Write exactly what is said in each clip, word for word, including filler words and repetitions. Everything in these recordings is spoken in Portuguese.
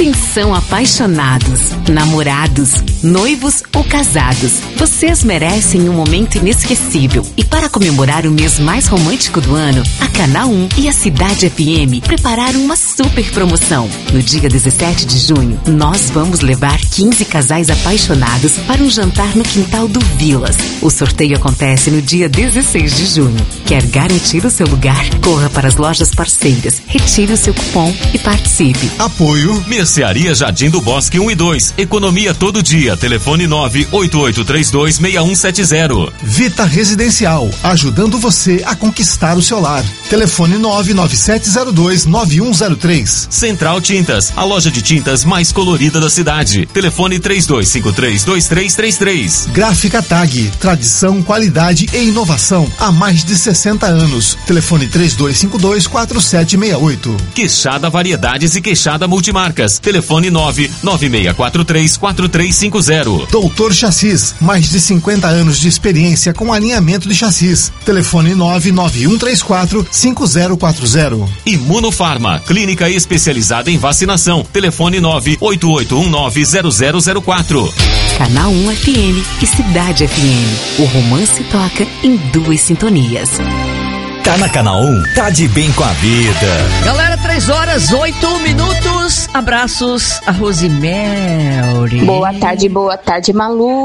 Atenção apaixonados, namorados, noivos ou casados. Vocês merecem um momento inesquecível. E para comemorar o mês mais romântico do ano, a Canal um e a Cidade F M prepararam uma super promoção. No dia dezessete de junho, nós vamos levar quinze casais apaixonados para um jantar no quintal do Vilas. O sorteio acontece no dia dezesseis de junho. Quer garantir o seu lugar? Corra para as lojas parceiras, retire o seu cupom e participe. Apoio Mercearia Jardim do Bosque um e dois. Economia todo dia. Telefone nove oito oito três dois seis um sete zero. Vita Residencial, ajudando você a conquistar o seu lar. Telefone nove nove sete zero dois nove um zero três. Central Tintas, a loja de tintas mais colorida da cidade. Telefone três dois cinco três dois três três três. Gráfica Tag, tradição, qualidade e inovação há mais de sessenta anos. Telefone três dois cinco dois quatro sete seis oito. Queixada Variedades e Queixada Multimarcas. Telefone nove nove seis quatro três quatro três cinco zero. Doutor Chassis, mais de cinquenta anos de experiência com alinhamento de chassis. Telefone nove nove um três quatro cinco zero quatro zero. Imunofarma, clínica especializada em vacinação. Telefone nove oito oito um nove zero zero zero quatro. Canal um F M e Cidade F M. O romance toca em duas sintonias. Tá na Canal um, tá de bem com a vida. Galera, três horas, oito minutos. Abraços a Rosemary. Boa tarde, boa tarde,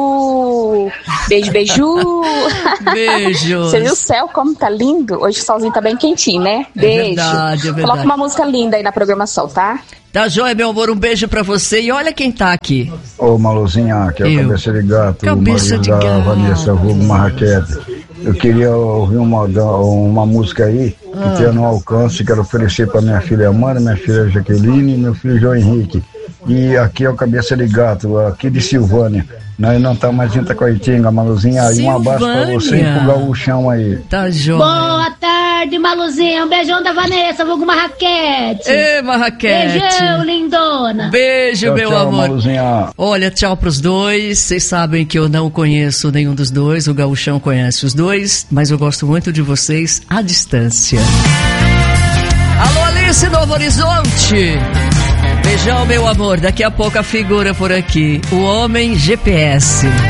Malu. Beijo, beijo. Beijos. Você viu o céu como tá lindo? Hoje o solzinho tá bem quentinho, né? Beijo. É verdade, é verdade. Coloca uma música linda aí na programação, tá? Tá joia, meu amor, um beijo pra você. E olha quem tá aqui. Ô, Maluzinha, que é o Eu. Cabeça de Gato, Cabeça o marido de da Gato. Vanessa Hugo Marraquete. Eu queria ouvir uma, uma música aí que Ah. tenha no alcance, quero oferecer pra minha filha Amanda, minha filha Jaqueline e meu filho João Henrique. E aqui é o Cabeça de Gato, aqui de Silvânia. Nós não tá mais em Itacoitinga, Maluzinha. E um abraço pra você e pro Gaúchão aí. Tá joia. Boa tarde, Maluzinha. Um beijão da Vanessa, vulgo Marraquete. Ê, Marraquete. Beijão, lindona. Beijo, Tchau, meu tchau, amor. Maluzinha. Olha, tchau pros dois. Vocês sabem que eu não conheço nenhum dos dois. O Gaúchão conhece os dois, mas eu gosto muito de vocês à distância. Alô, Alice, Novo Horizonte. Beijão, meu amor. Daqui a pouco a figura por aqui. O homem G P S.